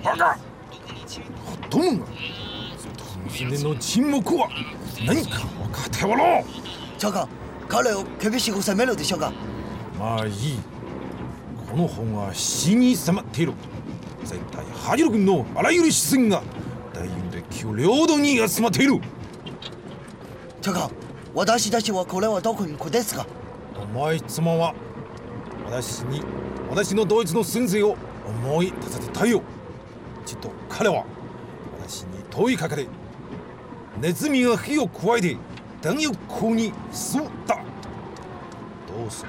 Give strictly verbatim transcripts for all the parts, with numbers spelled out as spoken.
バカ。ほっとむが娘の沈黙は何か分かっておろう。 長官、彼を厳しく責めるでしょうか。 まあいい。この本は死に迫っている。絶対ハジロ君のあらゆる視線が大運で旧領土に集まっている。 長官、私たちはこれはどこに行くですか。 お前妻は私に私のドイツの先生を思い出させたいよ。ちっと彼は私に問いかけて、ネズミが火を加えて弾薬庫に吸った。どうする？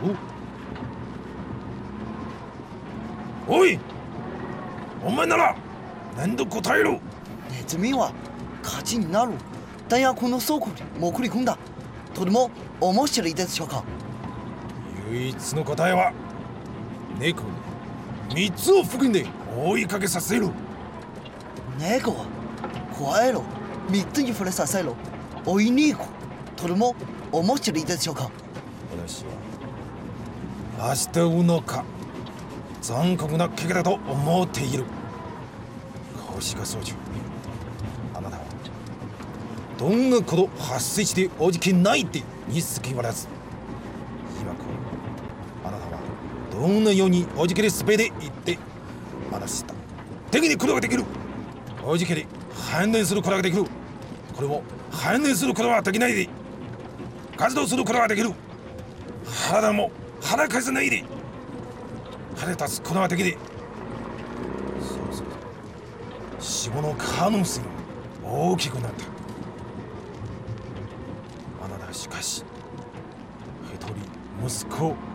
おい、お前なら何と答える？ ネズミは火事になる弾薬の倉庫に潜り込んだ。とても面白いでしょうか。 唯一の答えは猫に三つを含んで追いかけさせる。 猫は加えろ、三つに触れさせろ、追いに行く。とても面白いでしょうか。 私は明日うのか残酷な怪我だと思っている。星が総長、あなたはどんなこと発生しておじけないってにすきわらず、今こうあなたはどんなようにおじけで滑り行って話した的に来ることができる。おじけで反応することができる。これも反応することはできないで活動することができる。肌も腹かさないで腹立つことができる。そうすると死亡の可能性が大きくなった。あなたはしかし一人息子を